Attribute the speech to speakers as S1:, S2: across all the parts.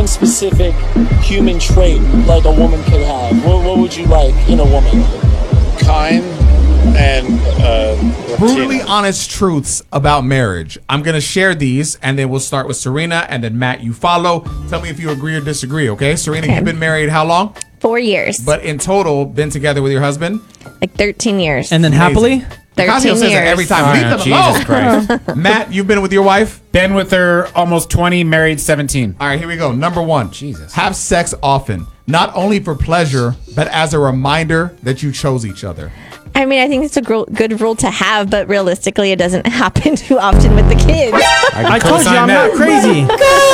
S1: specific human trait like a woman could have? What would you like in a woman?
S2: Kind and
S3: Brutally
S2: Latina.
S3: honest truths about marriage. I'm going to share these, and then we'll start with Serena, and then Matt, you follow. Tell me if you agree or disagree, okay? Serena,
S4: Okay.
S3: you've been married how long?
S4: 4 years.
S3: But in total, been together with your husband?
S4: Like 13 years.
S5: And then happily?
S4: 13
S3: Ocasio says
S4: years.
S3: that every time.
S6: Oh,
S3: Leave
S6: no,
S3: them
S6: Jesus
S3: alone.
S6: Christ.
S3: Matt, you've been with your wife?
S6: Been with her almost 20, married 17.
S3: All right, here we go. Number one.
S6: Jesus.
S3: Have sex often. Not only for pleasure, but as a reminder that you chose each other.
S4: I mean, I think it's a good rule to have, but realistically, it doesn't happen too often with the kids.
S5: I told you I'm not crazy.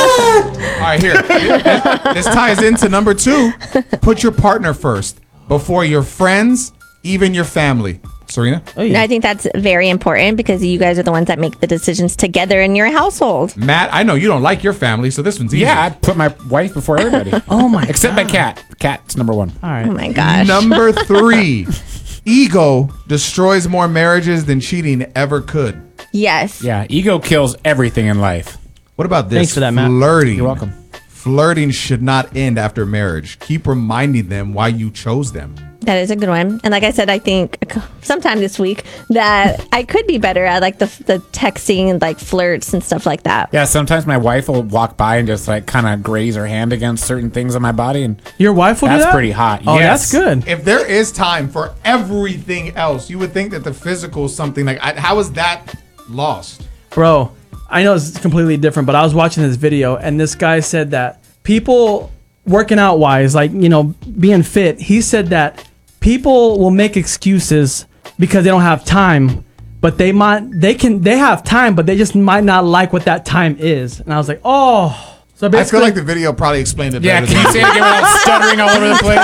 S3: All right, here. This ties into number two. Put your partner first before your friends, even your family. Serena?
S4: And I think that's very important because you guys are the ones that make the decisions together in your household.
S3: Matt, I know you don't like your family, so this one's easy.
S6: Yeah, I put my wife before everybody.
S5: Oh my
S6: Except my cat. Cat's number one.
S5: All right.
S4: Oh my gosh.
S3: Number three. Ego destroys more marriages than cheating ever could.
S4: Yes.
S6: Yeah, ego kills everything in life.
S3: What about this?
S5: Thanks for that, Matt.
S3: Flirting.
S6: You're welcome.
S3: Flirting should not end after marriage. Keep reminding them why you chose them.
S4: That is a good one. And like I said, I think sometime this week that I could be better at like the texting and like flirts and stuff like that.
S6: Yeah, sometimes my wife will walk by and just like kind of graze her hand against certain things on my body, and
S5: Your wife will do
S6: that's
S5: that?
S6: pretty hot.
S5: Oh,
S6: Yes.
S5: that's good.
S3: If there is time for everything else, you would think that the physical is something like, how is that lost?
S5: Bro, I know it's completely different, but I was watching this video and this guy said that people working out wise, like, you know, being fit, he said that people will make excuses because they don't have time, but they have time, but they just might not like what that time is. And I was like, oh. So
S3: I
S5: basically,
S3: feel like the video probably explained it
S6: Yeah,
S3: better
S6: can you say it again without stuttering all over the place?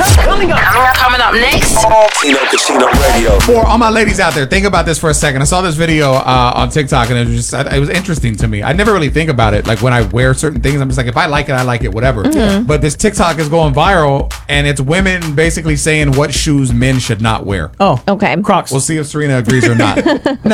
S7: Coming up next.
S8: Tino Casino Radio.
S3: For all my ladies out there, think about this for a second. I saw this video on TikTok, and it was interesting to me. I never really think about it. Like when I wear certain things, I'm just like, if I like it, whatever. But this TikTok is going viral, and it's women basically saying what shoes men should not wear.
S5: oh,
S4: Okay.
S5: Crocs.
S3: We'll see if Serena agrees or not.